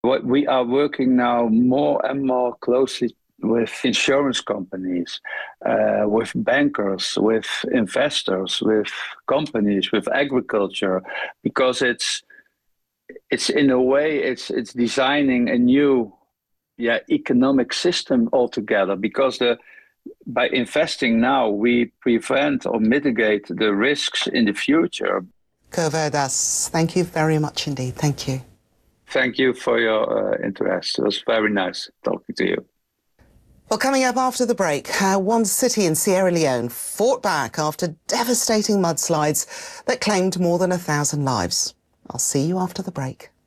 What we are working now more and more closely with insurance companies, with bankers, with investors, with companies, with agriculture, because it's in a way it's designing a new economic system altogether. Because by investing now we prevent or mitigate the risks in the future. Kaveh Das, thank you very much indeed. Thank you. Thank you for your interest. It was very nice talking to you. Well, coming up after the break, how one city in Sierra Leone fought back after devastating mudslides that claimed more than 1,000 lives. I'll see you after the break.